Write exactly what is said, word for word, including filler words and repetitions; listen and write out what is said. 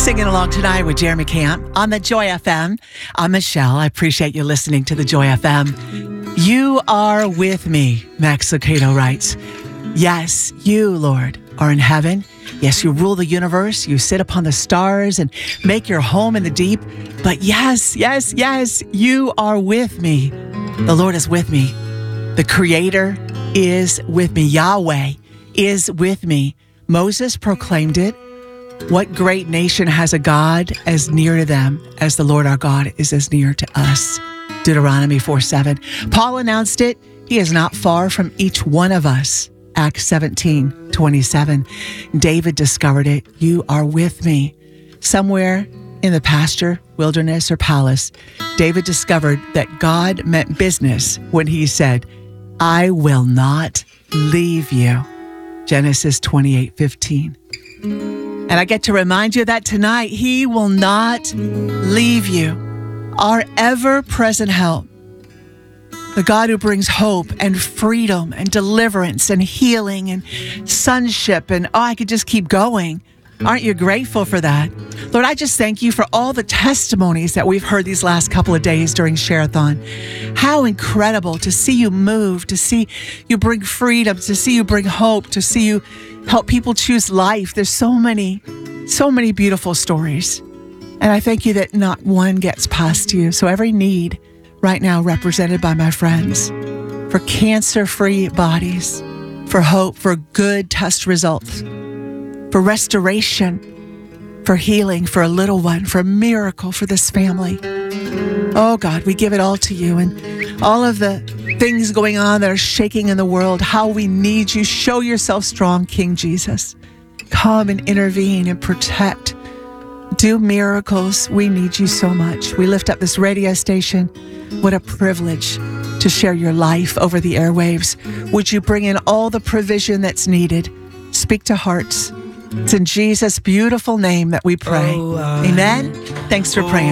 Singing along tonight with Jeremy Camp on the Joy F M. I'm Michelle. I appreciate you listening to the Joy F M. You are with me, Max Lucado writes. Yes, you, Lord, are in heaven. Yes, you rule the universe. You sit upon the stars and make your home in the deep. But yes, yes, yes, you are with me. The Lord is with me. The Creator is with me. Yahweh is with me. Moses proclaimed it. What great nation has a God as near to them as the Lord our God is as near to us? Deuteronomy four seven. Paul announced it. He is not far from each one of us. Acts seventeen twenty-seven. David discovered it. You are with me. Somewhere in the pasture, wilderness, or palace, David discovered that God meant business when he said, I will not leave you. Genesis twenty-eight fifteen. And I get to remind you that tonight, He will not leave you. Our ever-present help, the God who brings hope and freedom and deliverance and healing and sonship, and oh, I could just keep going. Aren't you grateful for that? Lord, I just thank you for all the testimonies that we've heard these last couple of days during Share-a-thon. How incredible to see you move, to see you bring freedom, to see you bring hope, to see you help people choose life. There's so many, so many beautiful stories. And I thank you that not one gets past you. So every need right now represented by my friends for cancer-free bodies, for hope, for good test results, for restoration, for healing, for a little one, for a miracle for this family. Oh God, we give it all to you. And all of the things going on that are shaking in the world, how we need you. Show yourself strong, King Jesus. Come and intervene and protect. Do miracles. We need you so much. We lift up this radio station. What a privilege to share your life over the airwaves. Would you bring in all the provision that's needed? Speak to hearts. It's in Jesus' beautiful name that we pray. Oh, uh, Amen. Thanks for praying.